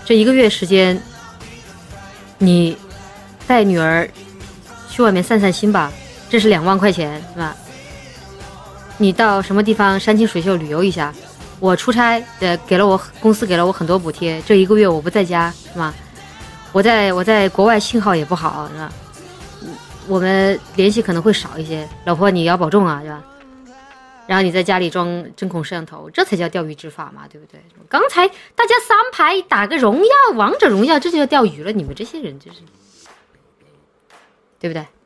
这1个月时间，你带女儿去外面散散心吧，这是2万块钱，是吧？你到什么地方山清水秀旅游一下，我出差公司给了我很多补贴，这1个月我不在家，是吧？我在国外信号也不好，是吧？我们联系可能会少一些，老婆你要保重啊，是吧？然后你在家里装针孔摄像头，这才叫钓鱼执法嘛，对不对？刚才大家3排打个荣耀，王者荣耀，这就叫钓鱼了，你们这些人就是，对不对？